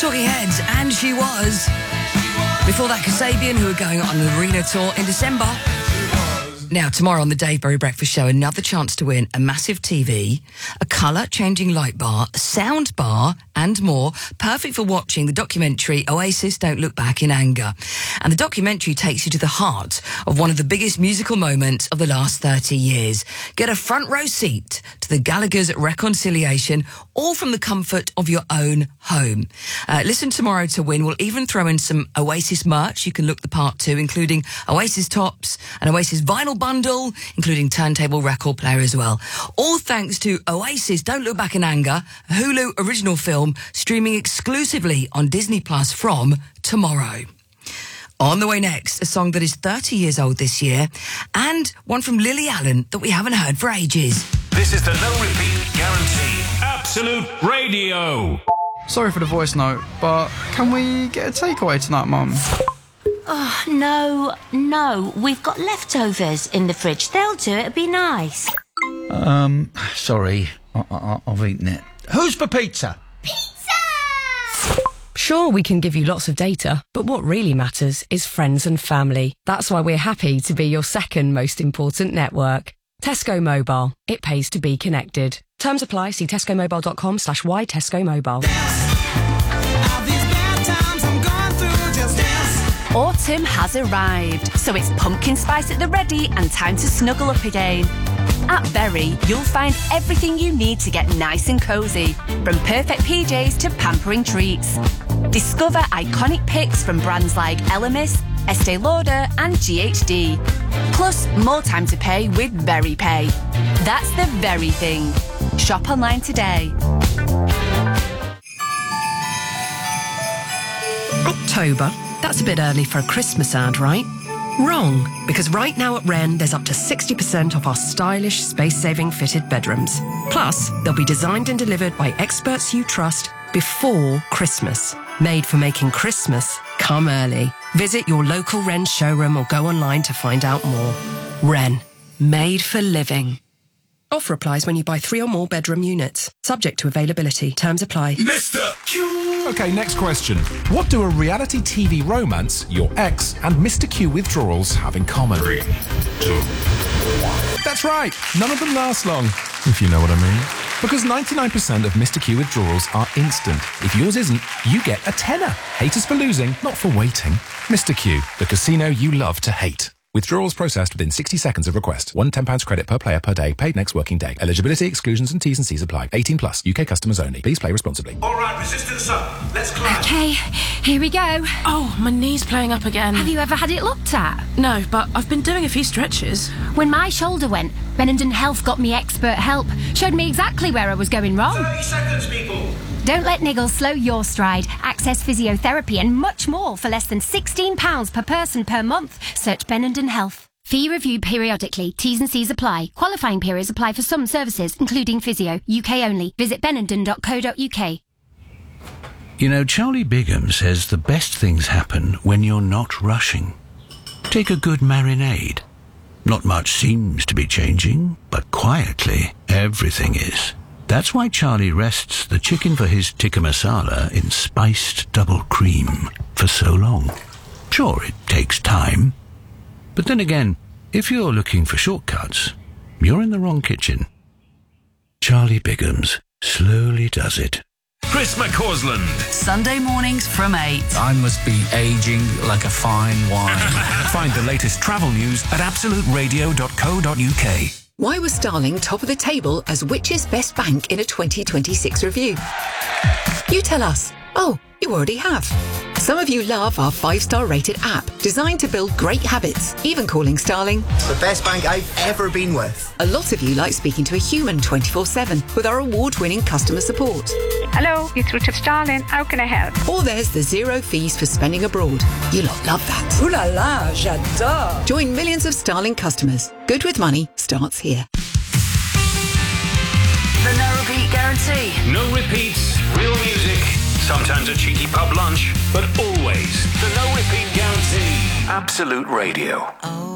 Talking Heads, and She Was. Before that, Kasabian, who are going on an arena tour in December. Now, tomorrow on the Dave Berry Breakfast Show, another chance to win a massive TV, a colour-changing light bar, a sound bar, and more. Perfect for watching the documentary Oasis Don't Look Back in Anger. And the documentary takes you to the heart of one of the biggest musical moments of the last 30 years. Get a front row seat to the Gallagher's Reconciliation, all from the comfort of your own home. Listen tomorrow to win. We'll even throw in some Oasis merch you can look the part to, including Oasis tops, an Oasis vinyl bundle, including turntable record player as well. All thanks to Oasis Don't Look Back in Anger, a Hulu original film streaming exclusively on Disney Plus from tomorrow. On the way next, a song that is 30 years old this year, and one from Lily Allen that we haven't heard for ages. This is the No Repeat Guarantee. Absolute Radio. Sorry for the voice note, but can we get a takeaway tonight, Mum? Oh, no. We've got leftovers in the fridge. They'll do it. It'll be nice. Sorry. I've eaten it. Who's for pizza? Sure, we can give you lots of data, but what really matters is friends and family. That's why we're happy to be your second most important network. Tesco Mobile. It pays to be connected. Terms apply. See tescomobile.com/why Tesco Mobile. Autumn has arrived, so it's pumpkin spice at the ready and time to snuggle up again. At Berry, you'll find everything you need to get nice and cosy, from perfect PJs to pampering treats. Discover iconic picks from brands like Elemis, Estee Lauder and GHD. Plus, more time to pay with Berry Pay. That's the very thing. Shop online today. October? That's a bit early for a Christmas ad, right? Wrong, because right now at Wren, there's up to 60% off our stylish, space-saving fitted bedrooms. Plus, they'll be designed and delivered by experts you trust before Christmas. Made for making Christmas come early. Visit your local Wren showroom or go online to find out more. Wren, made for living. Offer applies when you buy 3 or more bedroom units. Subject to availability. Terms apply. Mr. Q. Okay, next question. What do a reality TV romance, your ex, and Mr. Q withdrawals have in common? 3, 2, 1. That's right. None of them last long, if you know what I mean. Because 99% of Mr. Q withdrawals are instant. If yours isn't, you get a tenner. Hate us for losing, not for waiting. Mr. Q, the casino you love to hate. Withdrawals processed within 60 seconds of request. £1 credit per player per day, paid next working day. Eligibility, exclusions and T's and C's apply. 18 plus, UK customers only. Please play responsibly. All right, resistance up. Let's climb. Okay, here we go. Oh, my knee's playing up again. Have you ever had it looked at? No, but I've been doing a few stretches. When my shoulder went, Benenden Health got me expert help. Showed me exactly where I was going wrong. 30 seconds, people. Don't let niggles slow your stride. Access physiotherapy and much more for less than £16 per person per month. Search Benenden Health. Fee reviewed periodically. T's and C's apply. Qualifying periods apply for some services, including physio. UK only. Visit benenden.co.uk. You know, Charlie Bigham says the best things happen when you're not rushing. Take a good marinade. Not much seems to be changing, but quietly, everything is. That's why Charlie rests the chicken for his tikka masala in spiced double cream for so long. Sure, it takes time. But then again, if you're looking for shortcuts, you're in the wrong kitchen. Charlie Bigham's slowly does it. Chris McCausland. Sunday mornings from 8. I must be aging like a fine wine. Find the latest travel news at absoluteradio.co.uk. Why was Starling top of the table as which's best bank in a 2026 review? You tell us. Oh, you already have. Some of you love our 5-star rated app, designed to build great habits, even calling Starling the best bank I've ever been with. A lot of you like speaking to a human 24/7 with our award-winning customer support. Hello, you're through to Starling. How can I help? Or there's the 0 fees for spending abroad. You lot love that. Ooh la la, j'adore. Join millions of Starling customers. Good with money starts here. The No Repeat Guarantee. No repeats, real music, sometimes a cheeky pub lunch, but always the No Repeat Guarantee. Absolute Radio.